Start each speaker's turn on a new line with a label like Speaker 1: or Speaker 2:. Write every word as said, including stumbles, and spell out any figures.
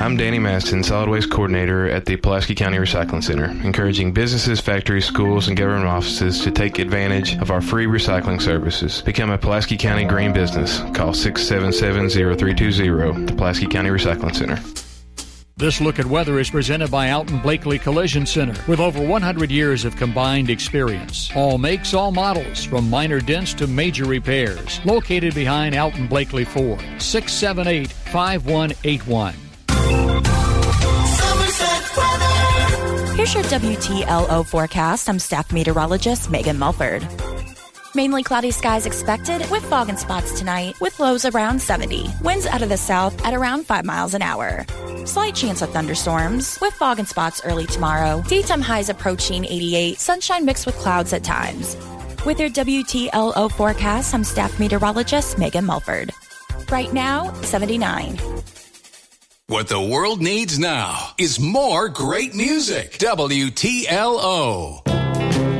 Speaker 1: I'm Danny Maston, Solid Waste Coordinator at the Pulaski County Recycling Center, encouraging businesses, factories, schools, and government offices to take advantage of our free recycling services. Become a Pulaski County green business. Call six seven seven, zero three two zero, the Pulaski County Recycling Center.
Speaker 2: This Look at Weather is presented by Alton Blakely Collision Center with over one hundred years of combined experience. All makes, all models, from minor dents to major repairs. Located behind Alton Blakely Ford, six seven eight, five one eight one.
Speaker 3: Here's your W T L O forecast. I'm staff meteorologist Megan Mulford. Mainly cloudy skies expected with fog and spots tonight with lows around seventy. Winds out of the south at around five miles an hour. Slight chance of thunderstorms with fog and spots early tomorrow. Daytime highs approaching eighty-eight. Sunshine mixed with clouds at times. With your W T L O forecast, I'm staff meteorologist Megan Mulford. Right now, seventy-nine.
Speaker 4: What the world needs now is more great music. W T L O.